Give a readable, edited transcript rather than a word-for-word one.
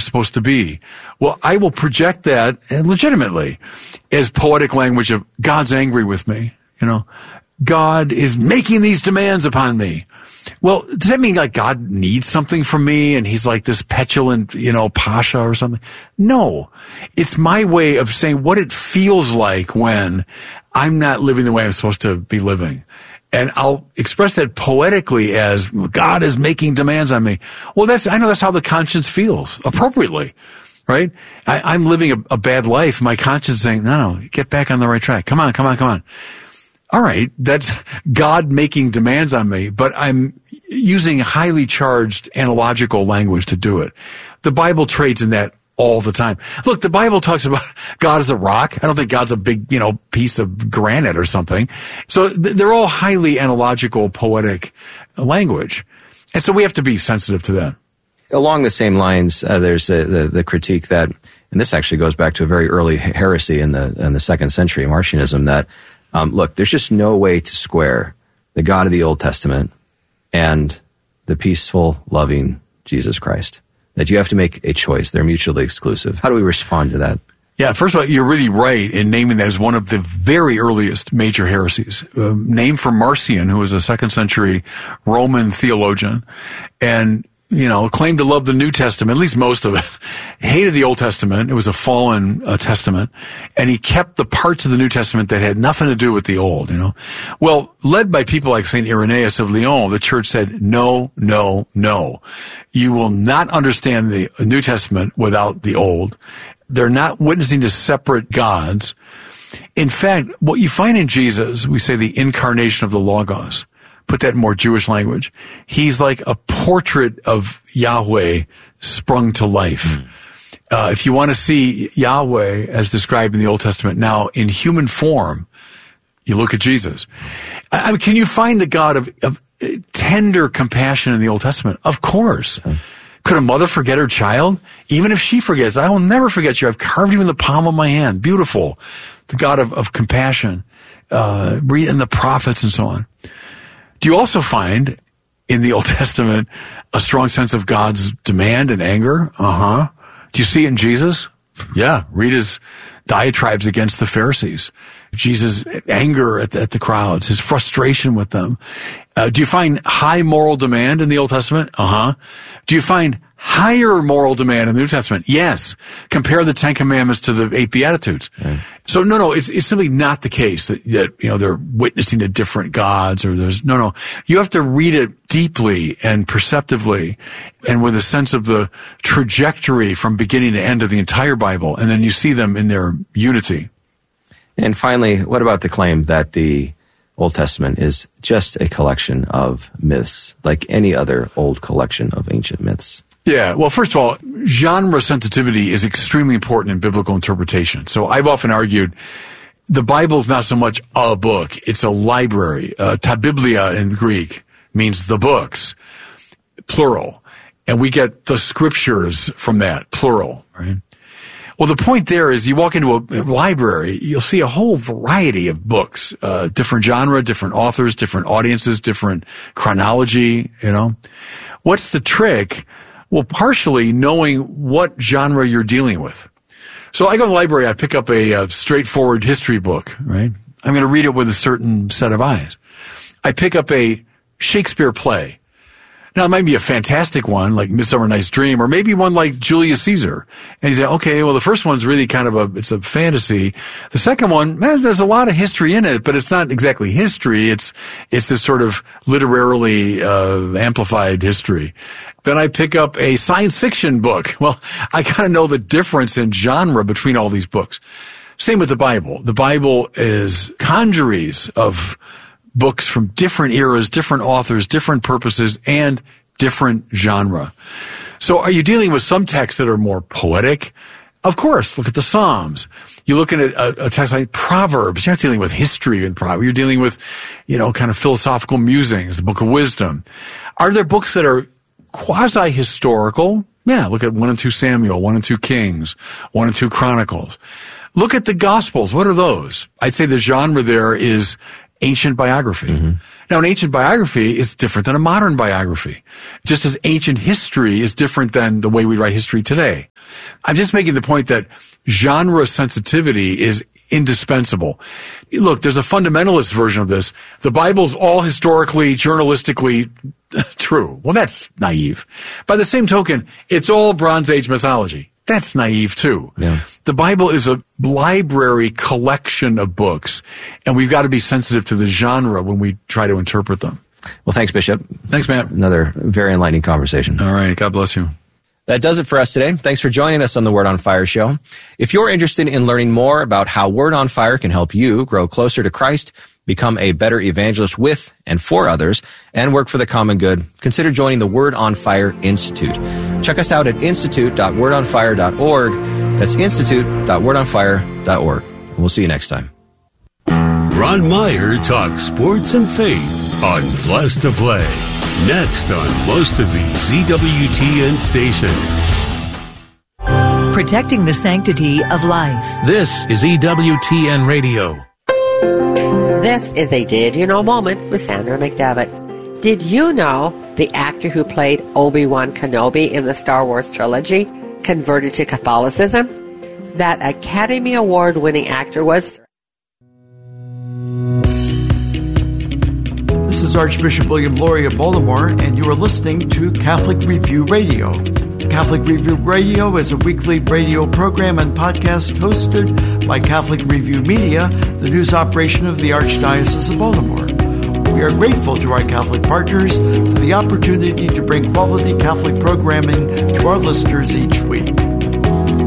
supposed to be. Well, I will project that legitimately as poetic language of God's angry with me. God is making these demands upon me. Well, does that mean like God needs something from me and he's like this petulant, pasha or something? No. It's my way of saying what it feels like when I'm not living the way I'm supposed to be living. And I'll express that poetically as God is making demands on me. Well, I know that's how the conscience feels appropriately, right? I'm living a bad life. My conscience is saying, no, get back on the right track. Come on. All right, that's God making demands on me, but I'm using highly charged analogical language to do it. The Bible trades in that all the time. Look, the Bible talks about God as a rock. I don't think God's a big, piece of granite or something. So they're all highly analogical, poetic language. And so we have to be sensitive to that. Along the same lines, there's the critique that, and this actually goes back to a very early heresy in the second century, Marcionism, that look, there's just no way to square the God of the Old Testament and the peaceful, loving Jesus Christ. That you have to make a choice. They're mutually exclusive. How do we respond to that? Yeah, first of all, you're really right in naming that as one of the very earliest major heresies. Named for Marcion, who was a second century Roman theologian, and claimed to love the New Testament, at least most of it. Hated the Old Testament. It was a fallen testament. And he kept the parts of the New Testament that had nothing to do with the Old, Well, led by people like St. Irenaeus of Lyon, the church said, no. You will not understand the New Testament without the Old. They're not witnessing to separate gods. In fact, what you find in Jesus, we say the incarnation of the Logos. Put that in more Jewish language. He's like a portrait of Yahweh sprung to life. If you want to see Yahweh as described in the Old Testament now in human form, you look at Jesus. Can you find the God of tender compassion in the Old Testament? Of course. Could a mother forget her child? Even if she forgets, I will never forget you. I've carved you in the palm of my hand. Beautiful. The God of compassion, in the prophets and so on. Do you also find in the Old Testament a strong sense of God's demand and anger? Do you see it in Jesus? Yeah. Read his diatribes against the Pharisees. Jesus' anger at the crowds, his frustration with them. Do you find high moral demand in the Old Testament? Do you find higher moral demand in the New Testament? Yes. Compare the Ten Commandments to the 8 Beatitudes. Right. So no, it's simply not the case that they're witnessing to different gods or there's no. You have to read it deeply and perceptively and with a sense of the trajectory from beginning to end of the entire Bible, and then you see them in their unity. And finally, what about the claim that the Old Testament is just a collection of myths, like any other old collection of ancient myths? Yeah, well, first of all, genre sensitivity is extremely important in biblical interpretation. So I've often argued the Bible is not so much a book, it's a library. Ta biblia in Greek means the books, plural. And we get the scriptures from that, plural, right? Well, the point there is you walk into a library, you'll see a whole variety of books, different genre, different authors, different audiences, different chronology, What's the trick? Well, partially knowing what genre you're dealing with. So I go to the library, I pick up a straightforward history book, right? I'm going to read it with a certain set of eyes. I pick up a Shakespeare play. Now, it might be a fantastic one, like Midsummer Night's Dream, or maybe one like Julius Caesar. And you say, okay, well, the first one's really kind of it's a fantasy. The second one, there's a lot of history in it, but it's not exactly history. It's this sort of literarily amplified history. Then I pick up a science fiction book. Well, I gotta know the difference in genre between all these books. Same with the Bible. The Bible is congeries of books from different eras, different authors, different purposes, and different genre. So are you dealing with some texts that are more poetic? Of course, look at the Psalms. You look at a text like Proverbs, you're not dealing with history in Proverbs. You're dealing with, kind of philosophical musings, the Book of Wisdom. Are there books that are quasi-historical? Yeah, look at 1 and 2 Samuel, 1 and 2 Kings, 1 and 2 Chronicles. Look at the Gospels. What are those? I'd say the genre there is ancient biography. Now, an ancient biography is different than a modern biography, just as ancient history is different than the way we write history today. I'm just making the point that genre sensitivity is indispensable. Look, there's a fundamentalist version of this. The Bible's all historically, journalistically true. Well, that's naive. By the same token, it's all Bronze Age mythology. That's naive too. Yeah. The Bible is a library collection of books, and we've got to be sensitive to the genre when we try to interpret them. Well, thanks, Bishop. Thanks, Matt. Another very enlightening conversation. All right. God bless you. That does it for us today. Thanks for joining us on the Word on Fire show. If you're interested in learning more about how Word on Fire can help you grow closer to Christ, become a better evangelist with and for others, and work for the common good, consider joining the Word on Fire Institute. Check us out at institute.wordonfire.org. That's institute.wordonfire.org. And we'll see you next time. Ron Meyer talks sports and faith on Blessed to Play. Next on most of these EWTN stations. Protecting the sanctity of life. This is EWTN Radio. This is a Did You Know moment with Sandra McDevitt. Did you know the actor who played Obi-Wan Kenobi in the Star Wars trilogy converted to Catholicism? That Academy Award-winning actor was... This is Archbishop William Lori of Baltimore, and you are listening to Catholic Review Radio. Catholic Review Radio is a weekly radio program and podcast hosted by Catholic Review Media, the news operation of the Archdiocese of Baltimore. We are grateful to our Catholic partners for the opportunity to bring quality Catholic programming to our listeners each week.